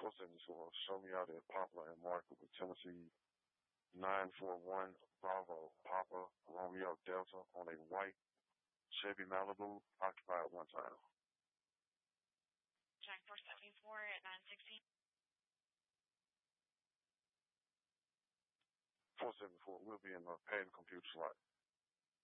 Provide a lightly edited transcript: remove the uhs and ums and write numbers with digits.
474, show me out at Poplar and Market with Tennessee 941 Bravo Papa Romeo Delta on a white Chevy Malibu, occupied one time. Jack 474 at 960. 474, we'll be in the paying computer slot.